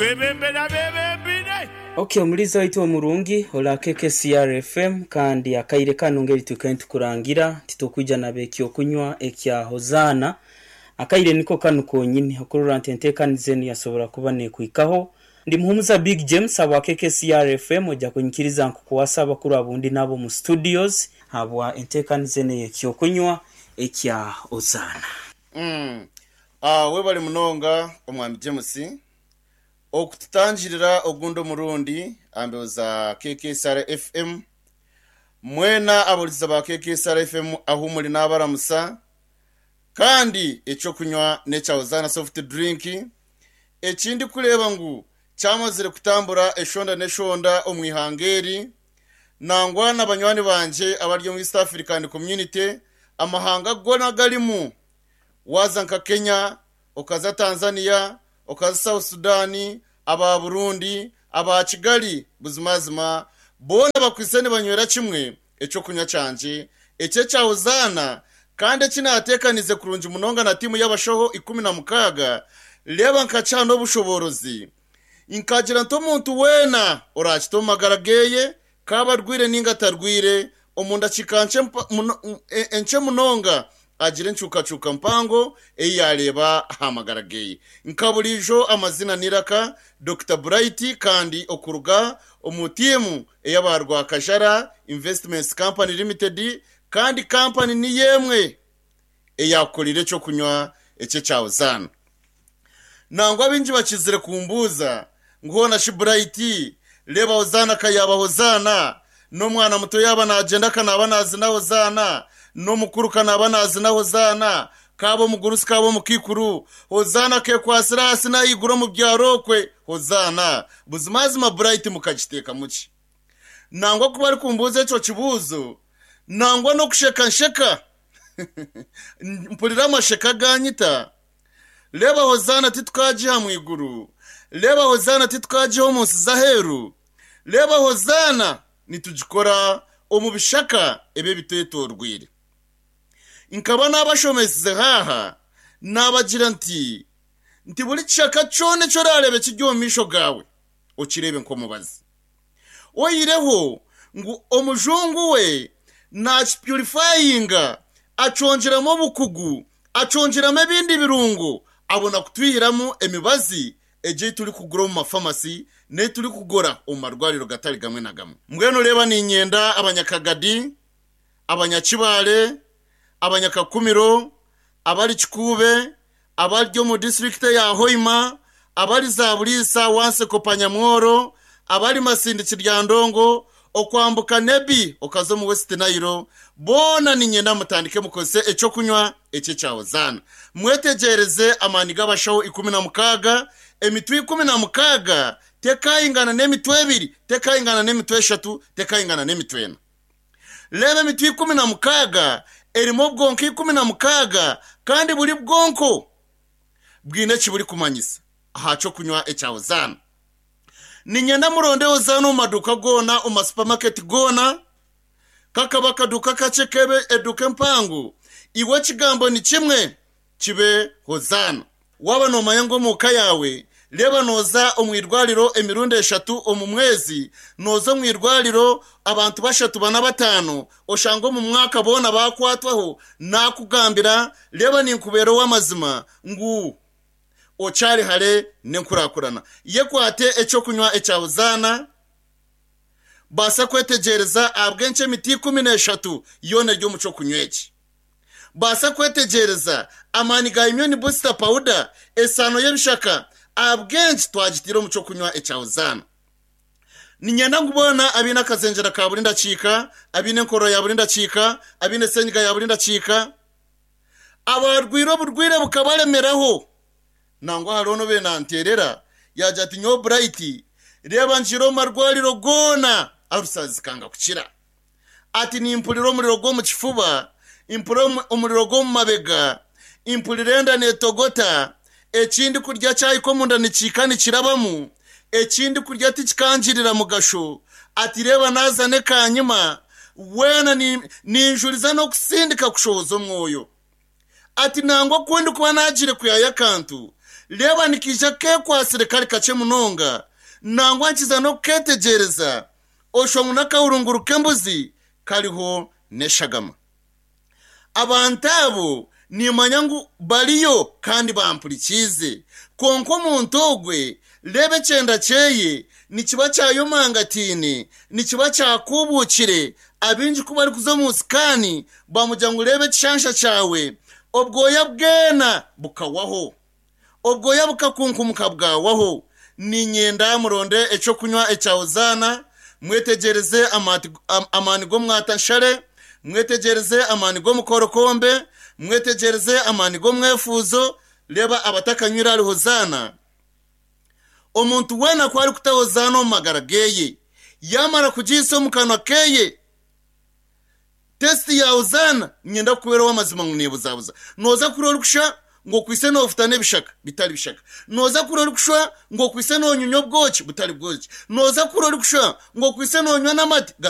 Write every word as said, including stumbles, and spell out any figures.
twebembera bebembire. Okay, muliza waitu Murungi ola keke C R F M kandi akaire kanongeri tukenti kurangira titokuja na bekyo kunywa ekya hozana akaire niko kanu konyine akurura ntentekanize yasobora kuba ne kwikaho ndi muhumuza Big James aba keke C R F M oja kunyikiriza nkukwasaba kuri abundi nabo mu studios habwa entekanize ne ekyo kunywa ekya hozana. Mm. Ah we bali munonga omwami James okututangirira ogundo murundi ambeuza K K S R F M mwena aboliza ba K K S R F M ahumuli n'abaramusa kandi echo kunywa nechauzana soft drink ekindi kureba ngu cyamazire kutambura eshonda neshonda omwihangeri nangwana abanywani banje abaryo mu East African Community amahanga gona galimu wazanka Kenya okaza Tanzania okaza South Sudani aba Burundi aba Kigali buzimazima bona bakwisene banywera kimwe echo kunywa canje eche chauzana kandi kinatekanize kurunji munonga na timu y'abashoho ikumi na mukaga leba nkacano bushoborozi inkagira nto muntu wena orachito magarageye kaba rwire ninga tarwire omunda chikanche enche munonga agire nchuka chuka mpango eyareba hamagarageye nkabulijo amazina niraka Doctor Bright kandi okuruga omutimu eyabarwa Kajara Investments Company Limited kandi company ni yemwe eyakolire cyo kunywa eche chauzana nangwa binji bakizire kumbuza ngona shi Bright leba hozana kayaba hozana no mwana muto yaba na agenda kana abanazi na hozana no mukuru kana abanazi na hozana kabo mugurusi kabo mukikuru hozana ke kwasira sina iguro mu byarokwe hozana buzimazima Bright mukagiteka muki nangwa kuba ari kumbuza cyo kibuzo nangwa no kusheka nsheka mpulira amasheka ganyita leba hozana titwaji hamwiguru leba hozana titwaji ho munsi zaheru leba hozana nitujikora omubishaka ebe bitetorwire inkaba nabashomeze haha nabagira nti nti buri chaka chone cyo rarebe kijyomisho gawe okirebe nko mubazi oyireho ngu omujungu we na purifyinga achongeramo bukugu achongeramo ebindi birungo abona kutwihiramo emibazi eje turi kugura mu pharmacy ne turi kugora omarwariro gatari gamwe na gamwe mbweno reba ni nyenda abanyakagadi abanyakibale abanyakakumiro abali Kikube abaryo mu district ya Hoima abali za Bulisa wanse kopanyamworo abali Masindi Kiryandongo okwambuka Nebi okazo mu West Nile bona ni nyenda mutandike mukose echo kunywa eche chaozana mwetegereze amani gabashaho ikumi na mukaga emitwe ikumi na mukaga tekayingana nemitwe ebiri tekayingana nemitwe eshatu tekayingana nemitwe ena lebe mitwe ikumi na mukaga erimo bwonko ikumi na mukaga kandi buri bwonko bwine kiburi kumanyisa ahacho kunywa echaozana ni nyenda muronde ozana mu maduka gona mu supermarket gona kakabaka duka kachekebe eduke mpangu iwe kigambo ni kimwe kibe hozana waba no mayango muka yawe leba noza omwirwaliro emirundi eshatu omumwezi noza omwirwaliro abantu bashatu bana batano oshango mu mwaka bona bakwatwaho nakugambira leba ninkubero w'amazima ngu ochari hale nenkurakurana yekwate echo kunywa echauzana basa kwetegereza abwenche miti kumi na eshatu yone ryo muco kunyweki basa kwetegereza amani ga immune booster powder esano yebishaka abwenche twagitiro muco kunywa echauzana ninyana ngubona abina kazenjera ka burinda chika abine nkoro ya burinda chika abine senyiga ya burinda chika abarwiro burwire bukabaremeraho nangwa harono be nanterera yajati nyo Bright reba njiro marwariro gona arusazi kanga kukira ati ni impuliro muri rogo mu kifuba impuliro umuriro go mu mabega impulirenda netogota ekindi kurya cyayi ko munda nicikani kirabamu ekindi kurya tikikanjirira mu gasho ati reba nazane kanyuma wena ni ninjuriza no kusindika kushozo mwoyo ati nangwa kundi kuba nagire kuyaya kantu leba nikija ke kwasire kali kache munonga nangwa nkiza no ketegereza oshomuna kaurunguru kembuzi kaliho neshagama abantu abo nimanyangu baliyo kandi bampurikize konko muntogwe lebe cyenda cyeye nikiba cyayomangatini nikiba cyakubukire abinji kuba ari kuzo musikani bamujyangu lebe kishansha cyawe obwoya bwena bukawaho obwoya bukakunkumuka bwawaho ni nyenda muronde eco kunywa ecyawuzana mwetegereze amati amani go mwatanshare mwetegereze amani go mukorokombe mwetegereze amani go mwefuzo leba abatakanyira ari hozana omuntu wena kwari kutawozana omagarageye yamara kujiso mukanwa keye testi ya uzana nyenda kubera wamazima ngunebuzabuza noza kurora kusha ngo kwise no ufitane bishaka bitari bishaka noza kurora kusha ngo kwise no nyunyo bwoki butari bwoki noza kurora kusha ngo kwise no nywa namati